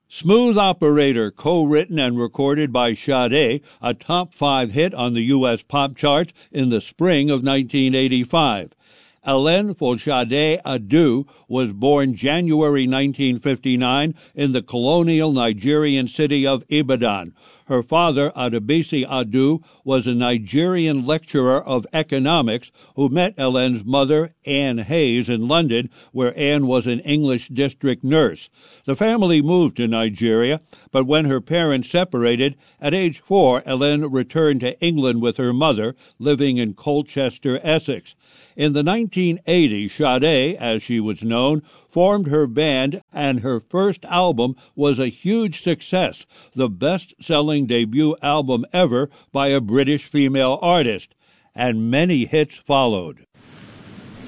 Smooth Operator, co-written and recorded by Sade, a top 5 hit on the U.S. pop charts in the spring of 1985. Hélène Fauchade Adu was born January 1959 in the colonial Nigerian city of Ibadan. Her father, Adebisi Adu, was a Nigerian lecturer of economics who met Hélène's mother, Anne Hayes, in London, where Anne was an English district nurse. The family moved to Nigeria, but when her parents separated, at age 4, Hélène returned to England with her mother, living in Colchester, Essex. In the 1980s, Sade, as she was known, formed her band, and her first album was a huge success, the best-selling debut album ever by a British female artist, and many hits followed.